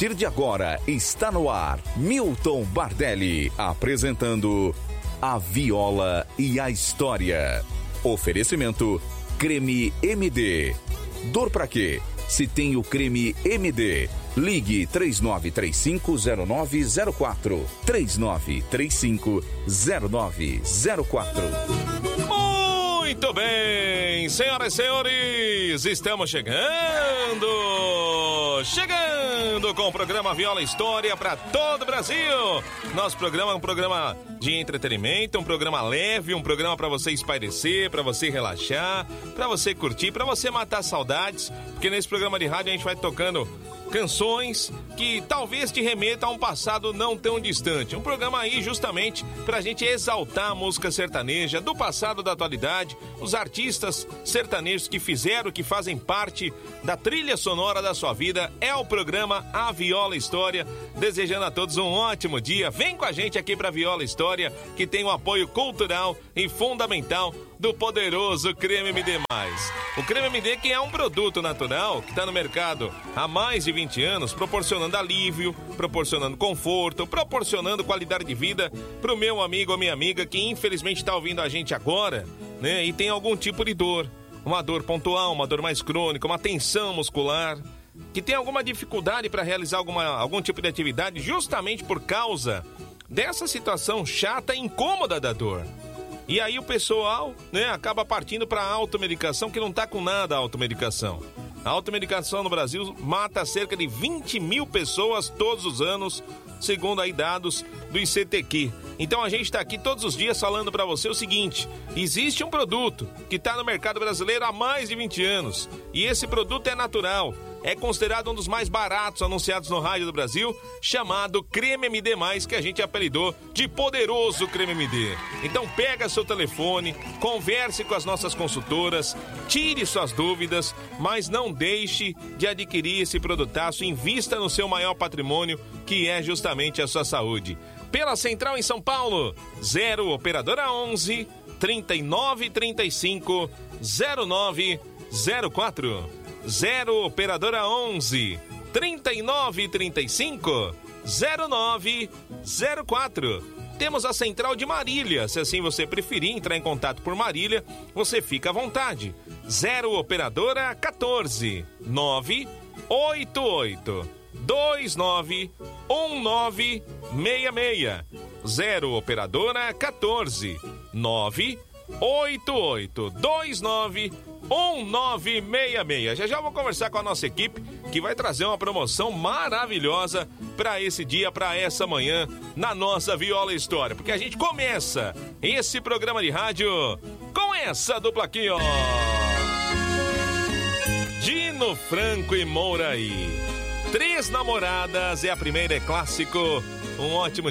partir de agora está no ar Milton Bardelli apresentando A Viola e a História. Oferecimento Creme MD. Dor pra quê? Se tem o Creme MD, ligue 3935-0904. 3935-0904. Muito bem, senhoras e senhores, estamos chegando com o programa Viola História para todo o Brasil. Nosso programa é um programa de entretenimento, um programa leve, um programa para você espairecer, para você relaxar, para você curtir, para você matar saudades, porque nesse programa de rádio a gente vai tocando canções que talvez te remetam a um passado não tão distante. Um programa aí justamente pra gente exaltar a música sertaneja do passado, da atualidade, os artistas sertanejos que fizeram, que fazem parte da trilha sonora da sua vida. É o programa A Viola História, desejando a todos um ótimo dia. Vem com a gente aqui pra Viola História, que tem o apoio cultural e fundamental do poderoso Creme MD+. O Creme MD, que é um produto natural que está no mercado há mais de 20 anos, proporcionando alívio, proporcionando conforto, proporcionando qualidade de vida para o meu amigo ou minha amiga que infelizmente está ouvindo a gente agora, né? E tem algum tipo de dor, uma dor pontual, uma dor mais crônica, uma tensão muscular, que tem alguma dificuldade para realizar algum tipo de atividade justamente por causa dessa situação chata e incômoda da dor. E aí o pessoal, né, acaba partindo para a automedicação, que não está com nada a automedicação. A automedicação no Brasil mata cerca de 20 mil pessoas todos os anos, segundo aí dados do ICTQ. Então a gente está aqui todos os dias falando para você o seguinte: existe um produto que está no mercado brasileiro há mais de 20 anos. E esse produto é natural. É considerado um dos mais baratos anunciados no rádio do Brasil, chamado Creme MD+, que a gente apelidou de poderoso Creme MD. Então pega seu telefone, converse com as nossas consultoras, tire suas dúvidas, mas não deixe de adquirir esse produtaço, invista no seu maior patrimônio, que é justamente a sua saúde. Pela Central em São Paulo, 0 Operadora 11 3935 0904. 0 Operadora 11 3935 0904. Temos a Central de Marília. Se assim você preferir entrar em contato por Marília, você fica à vontade. 0 Operadora 14 988 29 1966. 0 Operadora 14 988 29 1966. Já vou conversar com a nossa equipe, que vai trazer uma promoção maravilhosa para esse dia, para essa manhã, na nossa Viola História. Porque a gente começa esse programa de rádio com essa dupla aqui, ó. Dino Franco e Mouraí. Três Namoradas é a primeira, é clássico. Um ótimo